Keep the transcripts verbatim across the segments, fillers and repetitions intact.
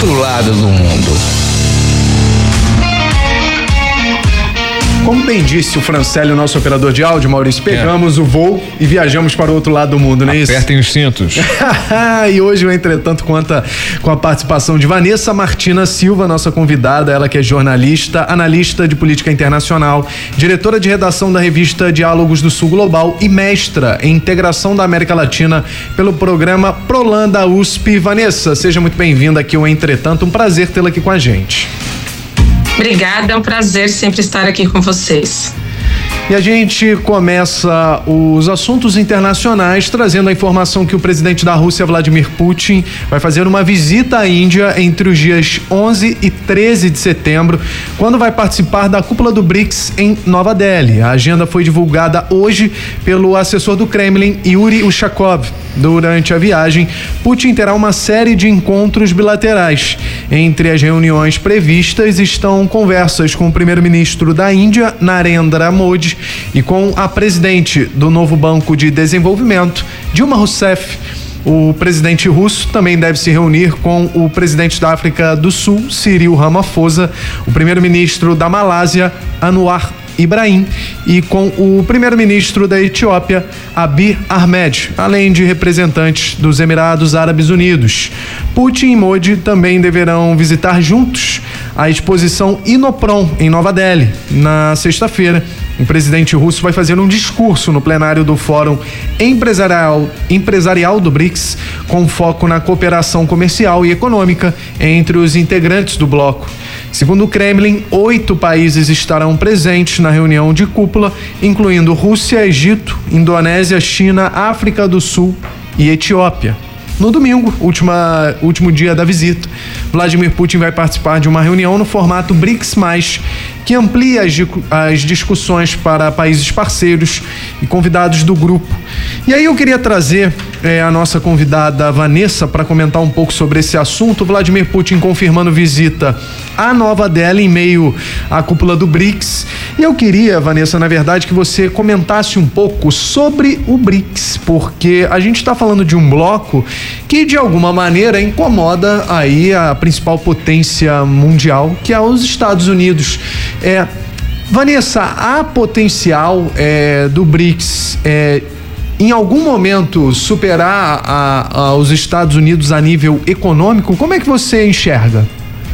outro lado do mundo. Como bem disse o Francélio, nosso operador de áudio, Maurício, pegamos é. o voo e viajamos para o outro lado do mundo, não é isso? Apertem os cintos. E hoje o Entretanto conta com a participação de Vanessa Martina Silva, nossa convidada, ela que é jornalista, analista de política internacional, diretora de redação da revista Diálogos do Sul Global e mestra em integração da América Latina pelo programa Prolan da U S P. Vanessa, seja muito bem-vinda aqui ao Entretanto, um prazer tê-la aqui com a gente. Obrigada, é um prazer sempre estar aqui com vocês. E a gente começa os assuntos internacionais trazendo a informação que o presidente da Rússia, Vladimir Putin, vai fazer uma visita à Índia entre os dias onze e treze de setembro, quando vai participar da cúpula do BRICS em Nova Delhi. A agenda foi divulgada hoje pelo assessor do Kremlin, Yuri Ushakov. Durante a viagem, Putin terá uma série de encontros bilaterais. Entre as reuniões previstas estão conversas com o primeiro-ministro da Índia, Narendra Modi, e com a presidente do novo Banco de Desenvolvimento, Dilma Rousseff. O presidente russo também deve se reunir com o presidente da África do Sul, Cyril Ramaphosa, o primeiro-ministro da Malásia, Anwar Ibrahim, e com o primeiro-ministro da Etiópia, Abiy Ahmed, além de representantes dos Emirados Árabes Unidos. Putin e Modi também deverão visitar juntos a exposição Inoprom em Nova Delhi. Na sexta-feira, o presidente russo vai fazer um discurso no plenário do Fórum Empresarial, Empresarial do BRICS, com foco na cooperação comercial e econômica entre os integrantes do bloco. Segundo o Kremlin, oito países estarão presentes na reunião de cúpula, incluindo Rússia, Egito, Indonésia, China, África do Sul e Etiópia. No domingo, última, último dia da visita, Vladimir Putin vai participar de uma reunião no formato BRICS mais, que amplia as, as discussões para países parceiros e convidados do grupo. E aí eu queria trazer é, a nossa convidada Vanessa para comentar um pouco sobre esse assunto. Vladimir Putin confirmando visita a Nova Delhi em meio à cúpula do BRICS. E eu queria, Vanessa, na verdade, que você comentasse um pouco sobre o BRICS, porque a gente está falando de um bloco que de alguma maneira incomoda aí a principal potência mundial, que é os Estados Unidos. É, Vanessa, há potencial é, do BRICS é, em algum momento superar a, a, os Estados Unidos a nível econômico? Como é que você enxerga?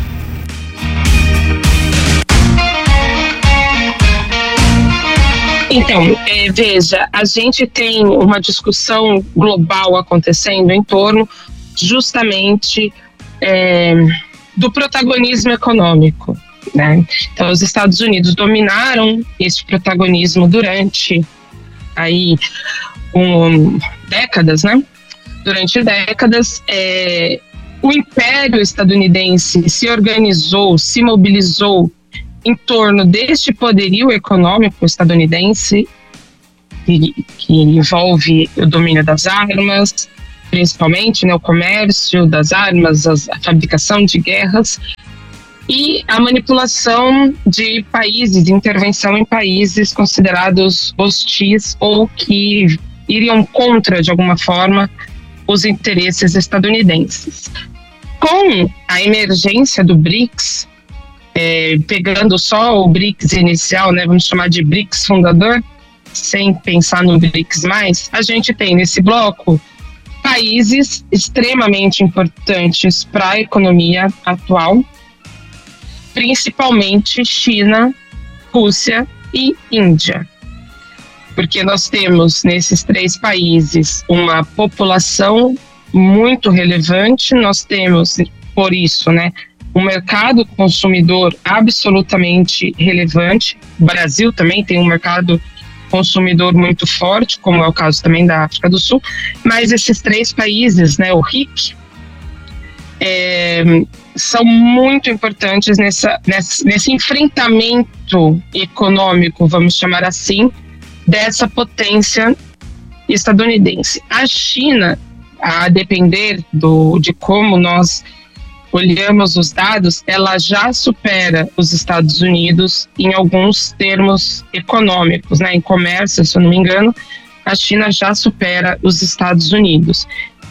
Então, é, veja, a gente tem uma discussão global acontecendo em torno justamente é, do protagonismo econômico, né? Então, os Estados Unidos dominaram esse protagonismo durante aí um, décadas, né? Durante décadas, é, o Império estadunidense se organizou, se mobilizou em torno deste poderio econômico estadunidense, que, que envolve o domínio das armas, principalmente, né, o comércio das armas, a fabricação de guerras e a manipulação de países, intervenção em países considerados hostis ou que iriam contra, de alguma forma, os interesses estadunidenses. Com a emergência do BRICS, é, pegando só o BRICS inicial, né, vamos chamar de BRICS fundador, sem pensar no BRICS mais, a gente tem nesse bloco países extremamente importantes para a economia atual, principalmente China, Rússia e Índia. Porque nós temos nesses três países uma população muito relevante, nós temos, por isso, né, um mercado consumidor absolutamente relevante. O Brasil também tem um mercado consumidor muito forte, como é o caso também da África do Sul, mas esses três países, né, o R I C, é, são muito importantes nessa, nessa, nesse enfrentamento econômico, vamos chamar assim, dessa potência estadunidense. A China, a depender do, de como nós olhamos os dados, ela já supera os Estados Unidos em alguns termos econômicos, né? Em comércio, se eu não me engano, a China já supera os Estados Unidos.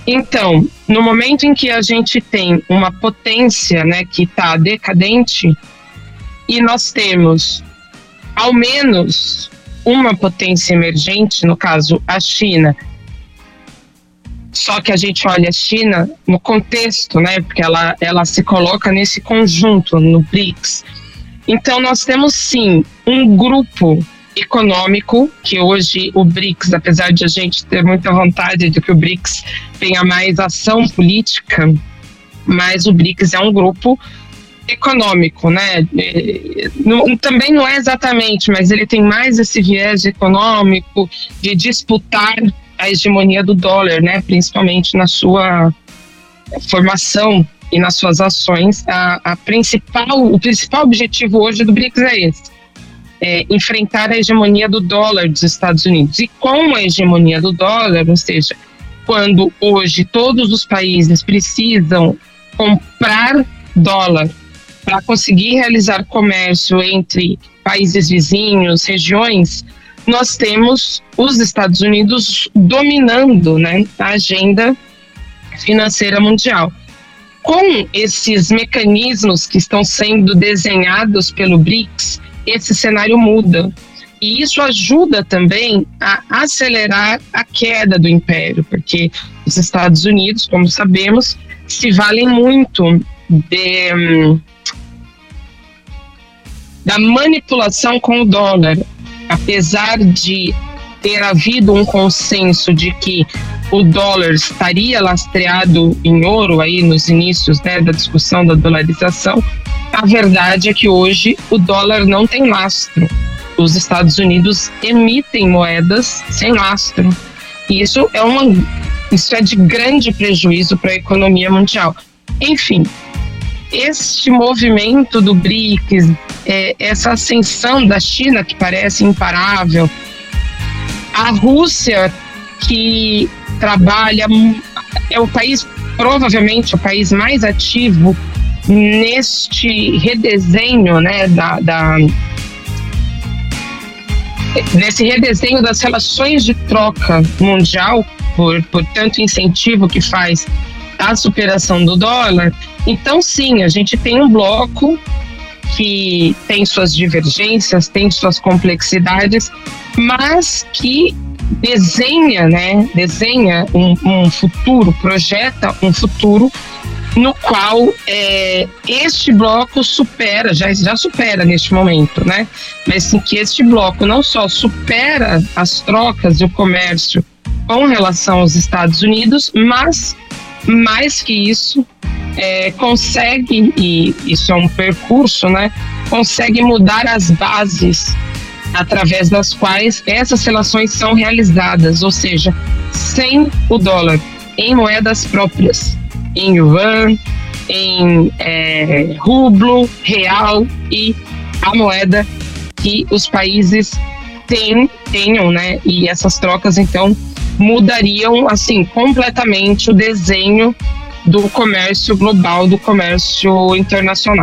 Então, no momento em que a gente tem uma potência, né, que está decadente, e nós temos ao menos uma potência emergente, no caso a China, só que a gente olha a China no contexto, né, porque ela, ela se coloca nesse conjunto, no BRICS. Então nós temos sim um grupo econômico, que hoje o BRICS, apesar de a gente ter muita vontade de que o BRICS tenha mais ação política, mas o BRICS é um grupo econômico, né? Não, também não é exatamente, mas ele tem mais esse viés econômico de disputar a hegemonia do dólar, né? Principalmente na sua formação e nas suas ações. A, a principal, o principal objetivo hoje do BRICS é esse. É, enfrentar a hegemonia do dólar dos Estados Unidos. E com a hegemonia do dólar, ou seja, quando hoje todos os países precisam comprar dólar para conseguir realizar comércio entre países vizinhos, regiões, nós temos os Estados Unidos dominando, né, a agenda financeira mundial. Com esses mecanismos que estão sendo desenhados pelo BRICS, esse cenário muda. E isso ajuda também a acelerar a queda do império, porque os Estados Unidos, como sabemos, se valem muito de, da manipulação com o dólar. Apesar de ter havido um consenso de que o dólar estaria lastreado em ouro aí nos inícios, né, da discussão da dolarização, a verdade é que hoje o dólar não tem lastro. Os Estados Unidos emitem moedas sem lastro. E isso é, uma, isso é de grande prejuízo para a economia mundial. Enfim, este movimento do BRICS, é, essa ascensão da China, que parece imparável, a Rússia, que trabalha, é o país, provavelmente o país mais ativo neste redesenho, né, da, da, nesse redesenho das relações de troca mundial, por, por tanto incentivo que faz a superação do dólar. Então, sim, a gente tem um bloco que tem suas divergências, tem suas complexidades, mas que desenha, né, desenha um, um futuro, projeta um futuro no qual é, este bloco supera, já, já supera neste momento, né? Mas sim, que este bloco não só supera as trocas e o comércio com relação aos Estados Unidos, mas mais que isso, é, consegue, e isso é um percurso, né? Consegue mudar as bases através das quais essas relações são realizadas, ou seja, sem o dólar, em moedas próprias, em yuan, em é, rublo, real e a moeda que os países têm, tenham, né? E essas trocas, então, mudariam, assim, completamente o desenho do comércio global, do comércio internacional.